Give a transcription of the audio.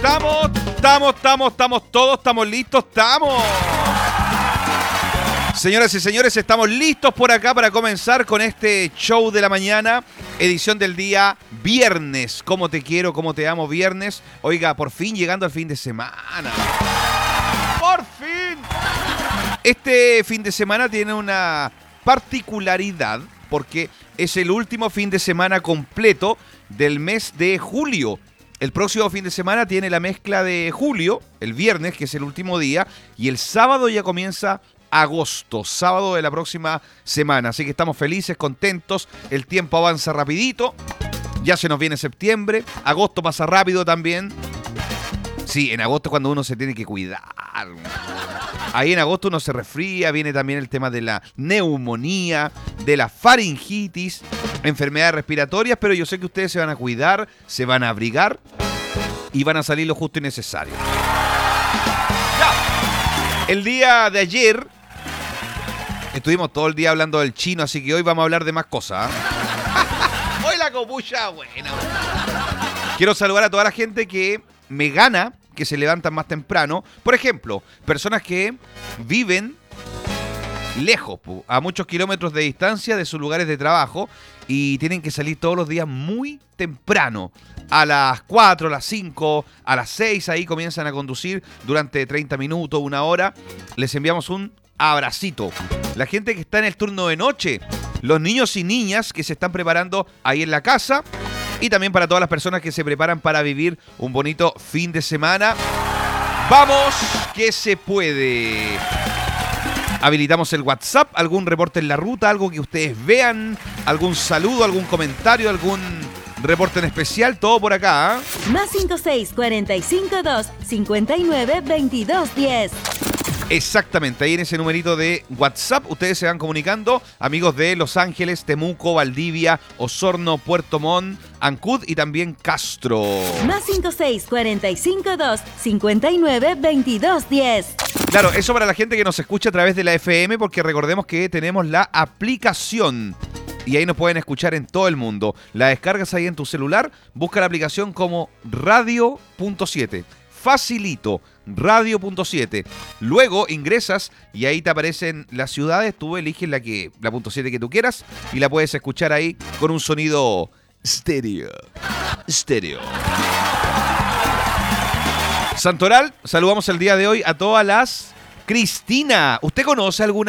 Estamos listos. Señoras y señores, estamos listos por acá para comenzar con este show de la mañana, edición del día viernes. Cómo te quiero, cómo te amo, viernes. Oiga, por fin llegando al fin de semana. ¡Por fin! Este fin de semana tiene una particularidad porque es el último fin de semana completo del mes de julio. El próximo fin de semana tiene la mezcla de julio, el viernes, que es el último día, y el sábado ya comienza agosto, sábado de la próxima semana. Así que estamos felices, contentos, el tiempo avanza rapidito, ya se nos viene septiembre, agosto pasa rápido también. Sí, en agosto es cuando uno se tiene que cuidar. Ahí en agosto uno se resfría, viene también el tema de la neumonía, de la faringitis, enfermedades respiratorias, pero yo sé que ustedes se van a cuidar, se van a abrigar y van a salir lo justo y necesario. Ya. El día de ayer estuvimos todo el día hablando del chino, así que hoy vamos a hablar de más cosas. Hoy la copucha, bueno. Quiero saludar a toda la gente que me gana, que se levantan más temprano. Por ejemplo, personas que viven lejos, a muchos kilómetros de distancia de sus lugares de trabajo y tienen que salir todos los días muy temprano. A las 4, a las 5, a las 6, ahí comienzan a conducir durante 30 minutos, una hora. Les enviamos un abracito. La gente que está en el turno de noche, los niños y niñas que se están preparando ahí en la casa. Y también para todas las personas que se preparan para vivir un bonito fin de semana. ¡Vamos que se puede! Habilitamos el WhatsApp, algún reporte en la ruta, algo que ustedes vean, algún saludo, algún comentario, algún reporte en especial, todo por acá. Más 56-452-59-22-10. Exactamente, ahí en ese numerito de WhatsApp ustedes se van comunicando, amigos de Los Ángeles, Temuco, Valdivia, Osorno, Puerto Montt, Ancud y también Castro. Más 56-452-59-22-10. Claro, eso para la gente que nos escucha a través de la FM, porque recordemos que tenemos la aplicación y ahí nos pueden escuchar en todo el mundo. La descargas ahí en tu celular, busca la aplicación como Radio.7. Facilito, Radio.7. Luego ingresas y ahí te aparecen las ciudades. Tú eliges la .7 que tú quieras y la puedes escuchar ahí con un sonido estéreo. Santoral, saludamos el día de hoy a todas las Cristina. ¿Usted conoce alguna